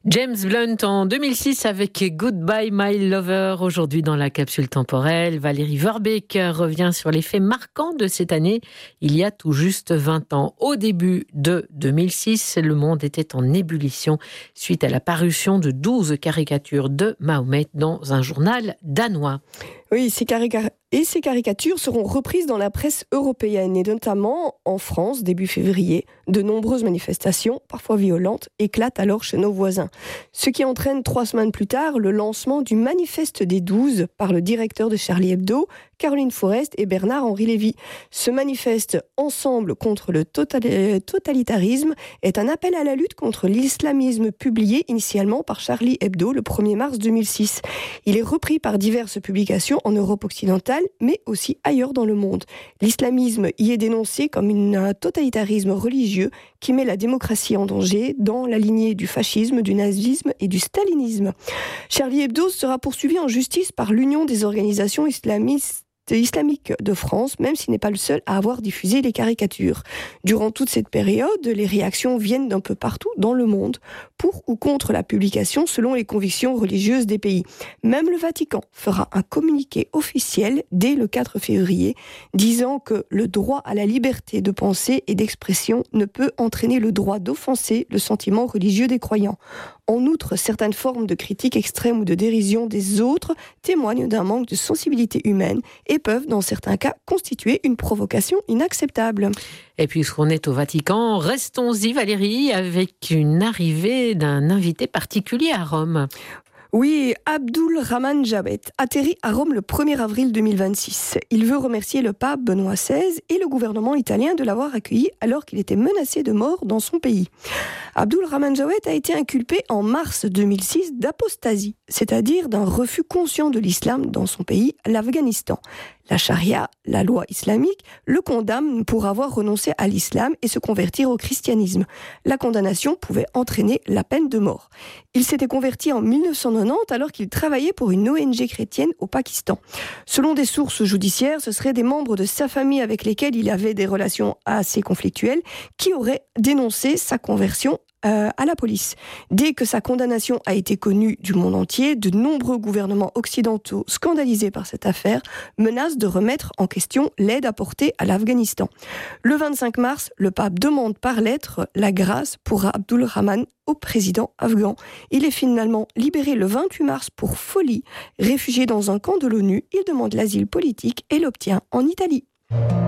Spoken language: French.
James Blunt en 2006 avec Goodbye My Lover. Aujourd'hui dans la capsule temporelle, Valérie Verbeek revient sur les faits marquants de cette année. Il y a tout juste 20 ans, au début de 2006, le monde était en ébullition suite à la parution de 12 caricatures de Mahomet dans un journal danois. Oui, ces caricatures seront reprises dans la presse européenne et notamment en France début février. De nombreuses manifestations, parfois violentes, éclatent alors chez nos voisins. Ce qui entraîne 3 semaines plus tard le lancement du Manifeste des 12 par le directeur de Charlie Hebdo, Caroline Forest et Bernard-Henri Lévy. Ce manifeste Ensemble contre le totalitarisme est un appel à la lutte contre l'islamisme publié initialement par Charlie Hebdo le 1er mars 2006. Il est repris par diverses publications en Europe occidentale, mais aussi ailleurs dans le monde. L'islamisme y est dénoncé comme un totalitarisme religieux qui met la démocratie en danger dans la lignée du fascisme, du nazisme et du stalinisme. Charlie Hebdo sera poursuivi en justice par l'Union des organisations islamiques de France, même s'il n'est pas le seul à avoir diffusé les caricatures. Durant toute cette période, les réactions viennent d'un peu partout dans le monde, pour ou contre la publication selon les convictions religieuses des pays. Même le Vatican fera un communiqué officiel dès le 4 février, disant que le droit à la liberté de pensée et d'expression ne peut entraîner le droit d'offenser le sentiment religieux des croyants. En outre, certaines formes de critique extrême ou de dérision des autres témoignent d'un manque de sensibilité humaine et peuvent, dans certains cas, constituer une provocation inacceptable. Et puisqu'on est au Vatican, restons-y Valérie, avec une arrivée d'un invité particulier à Rome. Oui, Abdulrahman Jabet atterrit à Rome le 1er avril 2026. Il veut remercier le pape Benoît XVI et le gouvernement italien de l'avoir accueilli alors qu'il était menacé de mort dans son pays. Abdulrahman Jabet a été inculpé en mars 2006 d'apostasie, c'est-à-dire d'un refus conscient de l'islam dans son pays, l'Afghanistan. La charia, la loi islamique, le condamne pour avoir renoncé à l'islam et se convertir au christianisme. La condamnation pouvait entraîner la peine de mort. Il s'était converti en 1990 alors qu'il travaillait pour une ONG chrétienne au Pakistan. Selon des sources judiciaires, ce seraient des membres de sa famille avec lesquels il avait des relations assez conflictuelles qui auraient dénoncé sa conversion à la police. Dès que sa condamnation a été connue du monde entier, de nombreux gouvernements occidentaux scandalisés par cette affaire menacent de remettre en question l'aide apportée à l'Afghanistan. Le 25 mars, le pape demande par lettre la grâce pour Abdulrahman au président afghan. Il est finalement libéré le 28 mars pour folie. Réfugié dans un camp de l'ONU, il demande l'asile politique et l'obtient en Italie.